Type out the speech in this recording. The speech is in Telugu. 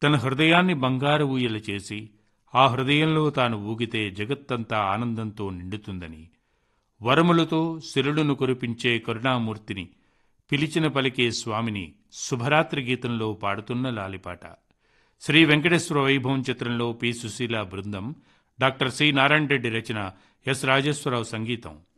తన హృదయాన్ని బంగారు ఊయల చేసి ఆ హృదయంలో తాను ఊగితే జగత్తంతా ఆనందంతో నిండుతుందని, వరములతో శిరుడును కురిపించే కరుణామూర్తిని పిలిచిన పలికే స్వామిని శుభరాత్రి గీతంలో పాడుతున్న లాలిపాట. శ్రీ వెంకటేశ్వర వైభవం చిత్రంలో పి. సుశీల బృందం, డాక్టర్ సి. నారాయణ రెడ్డి రచన, ఎస్. రాజేశ్వరరావు సంగీతం.